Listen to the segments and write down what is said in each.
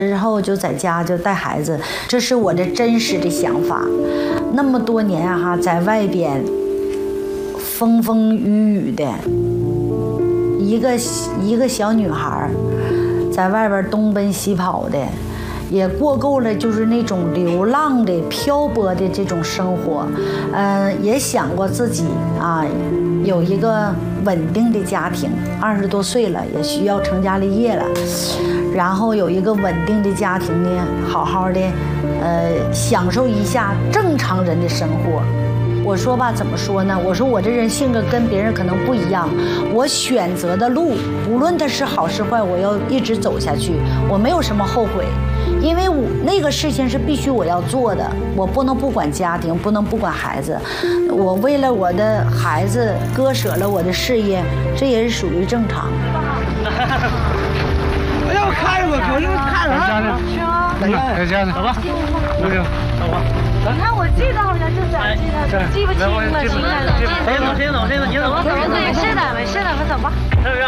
之后就在家就带孩子，这是我的真实的想法。那么多年啊，在外边风风雨雨的，一个小女孩，在外边东奔西跑的，也过够了就是那种流浪的、漂泊的这种生活。也想过自己啊有一个稳定的家庭，20多岁了，也需要成家立业了。然后有一个稳定的家庭呢，好好的，享受一下正常人的生活。我说吧，怎么说呢？我说我这人性格跟别人可能不一样，我选择的路，无论它是好是坏，我要一直走下去，我没有什么后悔，因为我那个事情是必须我要做的，我不能不管家庭，不能不管孩子，我为了我的孩子割舍了我的事业，这也是属于正常。 哎呀，我看着我，可是看着在家呢，走吧，不行，走吧。 你看我记到了，就在记不清了，现在。 先走，你走。 走，没事的，我们走吧。 是不是？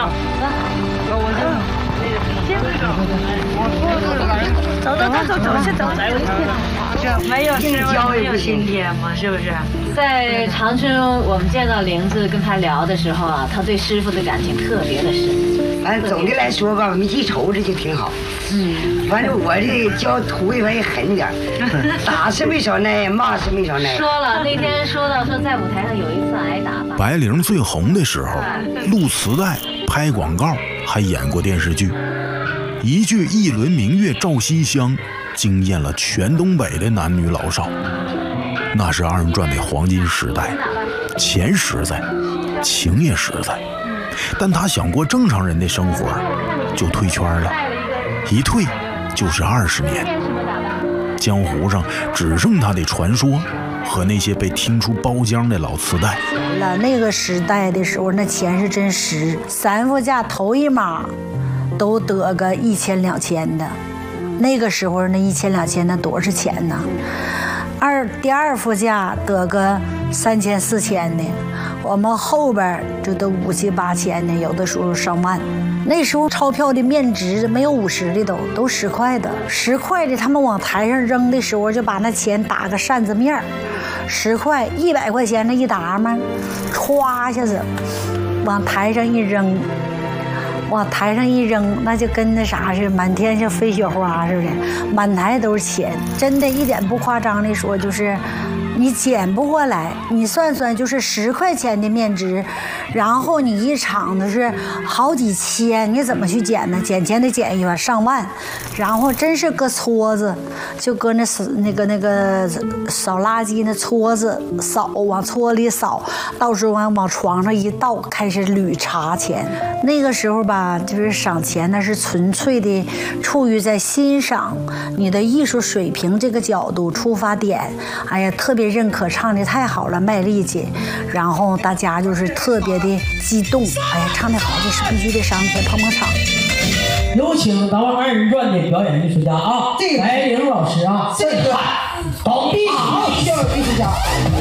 走，没有师傅没有今天嘛，是不是？在长春，我们见到玲子跟他聊的时候啊，他对师傅的感情特别的深。 反正总的来说吧，没记仇这就挺好。反正我这教徒弟也狠点，打是没少挨，骂是没少挨。 说了那天说到说在舞台上有一次挨打吧。 白领最红的时候，录磁带、拍广告，还演过电视剧。一句一轮明月照西厢，惊艳了全东北的男女老少。那是二人转的黄金时代，钱实在，情也实在。但他想过正常人的生活，就退圈了，一退就是20年。江湖上只剩他的传说和那些被听出包浆的老磁带。 那个时代的时候，那钱是真实，3副架头一码都得个1000、2000的。那个时候那1000、2000那多少钱呢？第二副架得个3000、4000的，我们后边就都5、7、8千的，有的时候上万。那时候钞票的面值没有50的都10块的，10块的他们往台上扔的时候就把那钱打个扇子面，10块、100块钱那一沓嘛，歘一下子往台上一扔。那就跟那啥似的，满天像飞雪花似的，满台都是钱，真的一点不夸张的说，就是你捡不过来。你算算，就是10块钱的面值，然后你一场的是好几千，你怎么去捡呢？捡钱得捡一把上万，然后真是搁撮子，就搁那个扫垃圾那撮子扫，往撮里扫，到时候往床上一倒，开始捋查钱。那个时候吧，就是赏钱那是纯粹的处于在欣赏你的艺术水平这个角度出发点，哎呀，特别认可，唱的太好了，卖力气，然后大家就是特别的激动，哎呀，唱的好，这是必须得上去捧捧场。 有请咱们2人转的表演艺术家啊，白玲老师啊，震撼，倒地好，艺术家。